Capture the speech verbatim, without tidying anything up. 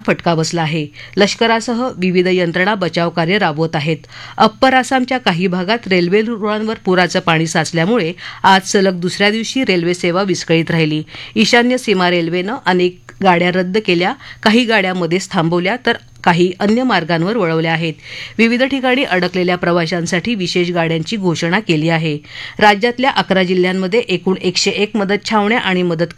फटका बसला आहे. लष्करासह विविध यंत्रणा बचावकार्य राबवत आहेत. अप्पर आसामच्या काही भागात रेल्वे रुळांवर पुराचं पाणी साचल्यामुळे आज सलग दुसऱ्या दिवशी रेल्वे सेवा विस्कळीत राहिली. ईशान्य सीमा रेल्वेनं अनेक गाड्या रद्द केल्या, काही गाड्या मध्येच थांबवल्या तर काही अन्य मार्गांवर वळवल्या आहेत. विविध ठिकाणी अडकलेल्या प्रवाशांसाठी विशेष गाड्यांची घोषणा केली आहे. राज्यातल्या अकरा जिल्ह्यांमध्ये एकूण एकशे एक मदत छावण्या आणि मदत